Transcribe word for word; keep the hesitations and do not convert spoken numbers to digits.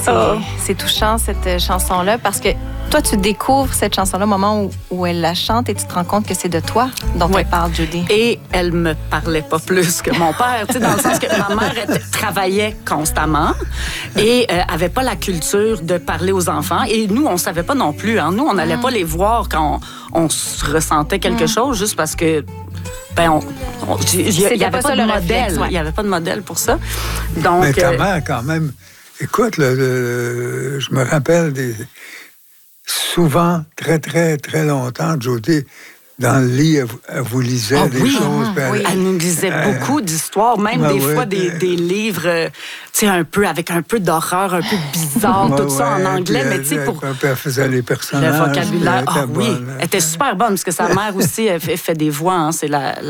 c'est, Oh. c'est touchant, cette chanson-là, parce que toi, tu découvres cette chanson-là au moment où, où elle la chante et tu te rends compte que c'est de toi dont Ouais. elle parle, Judy. Et elle me parlait pas plus que mon père, tu sais, dans le sens que ma mère était- travaillait constamment et euh, avait pas la culture de parler aux enfants. Et nous, on savait pas non plus. Hein. Nous, on n'allait Mm. pas les voir quand on, on se ressentait quelque Mm. chose, juste parce que ben on, on- il y, C'était il y avait pas pas, ça de le modèle. réflexe, ouais. Il y avait pas de modèle pour ça. Donc, Mais ta euh, mère, quand même, écoute, le, le- je me rappelle des, souvent, très, très, très longtemps, Jody, dans le lit, elle, vous- elle vous lisait Ah des oui. choses. Mhm, puis elle- oui. elle nous lisait Euh, beaucoup d'histoires, même ben des ouais, fois des, ben- des livres, euh, tu sais, un peu avec un peu d'horreur, un peu bizarre, Ouais, tout ça en ouais, anglais, puis mais elle- tu sais, pour elle- elle faisait les le personnages. vocabulaire. puis elle Ah était oui, bonne. elle était super bonne, parce que sa mère aussi, elle fait, fait des voix, hein, c'est la,